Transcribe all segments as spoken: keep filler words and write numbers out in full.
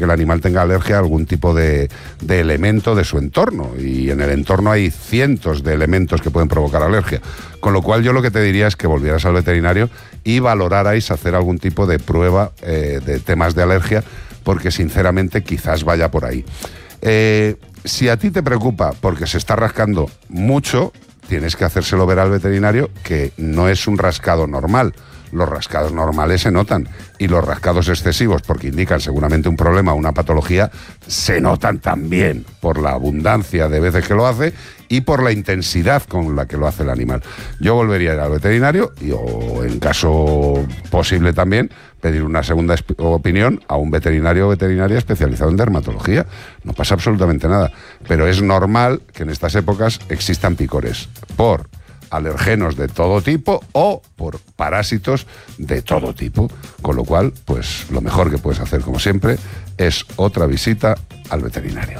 que el animal tenga alergia a algún tipo de, de elemento de su entorno, y en el entorno hay cientos de elementos que pueden provocar alergia, con lo cual yo lo que te diría es que volvieras al veterinario y valorarais hacer algún tipo de prueba eh, de temas de alergia, porque sinceramente quizás vaya por ahí. Eh, si a ti te preocupa porque se está rascando mucho, tienes que hacérselo ver al veterinario que no es un rascado normal. Los rascados normales se notan, y los rascados excesivos, porque indican seguramente un problema, una patología, se notan también por la abundancia de veces que lo hace y por la intensidad con la que lo hace el animal. Yo volvería a ir al veterinario y, o en caso posible también, pedir una segunda opinión a un veterinario o veterinaria especializado en dermatología. No pasa absolutamente nada, pero es normal que en estas épocas existan picores por alergenos de todo tipo o por parásitos de todo tipo, con lo cual, pues lo mejor que puedes hacer, como siempre, es otra visita al veterinario.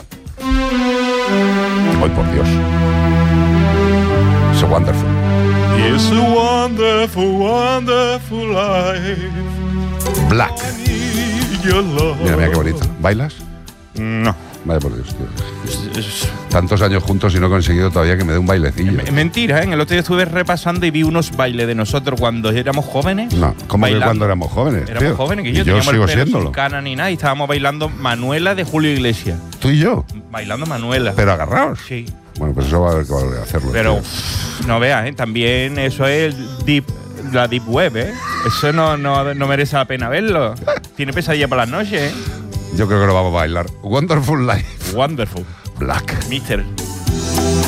Hoy, por Dios. So wonderful. It's a wonderful, wonderful life. Black. Mira, mira qué bonito. ¿Bailas? No. Vaya por Dios, tío. Tantos años juntos y no he conseguido todavía que me dé un bailecillo. Es mentira, ¿eh? El otro día estuve repasando y vi unos bailes de nosotros cuando éramos jóvenes. No, ¿cómo bailando? Que cuando éramos jóvenes? Éramos tío. jóvenes, que yo, y yo sigo siéndolo. Sin cana ni nada, y estábamos bailando Manuela de Julio Iglesias. ¿Tú y yo? Bailando Manuela. ¿Pero agarrados? Sí. Bueno, pues eso va a haber que volver a hacerlo. Pero uff, no veas, ¿eh? También eso es el deep, la deep web, ¿eh? Eso no, no, no merece la pena verlo. Tiene pesadilla para las noches, ¿eh? Yo creo que lo vamos a bailar. Wonderful Life. Wonderful. Black. Mister